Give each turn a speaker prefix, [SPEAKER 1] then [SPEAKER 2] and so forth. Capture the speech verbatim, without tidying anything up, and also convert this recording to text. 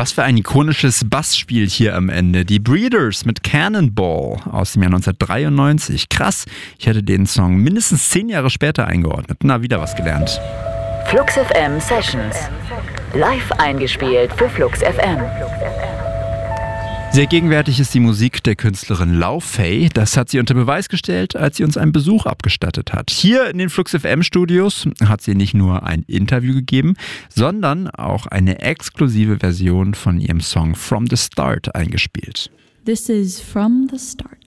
[SPEAKER 1] Was für ein ikonisches Bassspiel hier am Ende. Die Breeders mit Cannonball aus dem Jahr neunzehnhundertdreiundneunzig. Krass, ich hätte den Song mindestens zehn Jahre später eingeordnet. Na, wieder was gelernt.
[SPEAKER 2] Flux F M Sessions. Live eingespielt für Flux F M.
[SPEAKER 1] Sehr gegenwärtig ist die Musik der Künstlerin Lau Fei. Das hat sie unter Beweis gestellt, als sie uns einen Besuch abgestattet hat. Hier in den Flux F M Studios hat sie nicht nur ein Interview gegeben, sondern auch eine exklusive Version von ihrem Song From the Start eingespielt.
[SPEAKER 3] This is From the Start.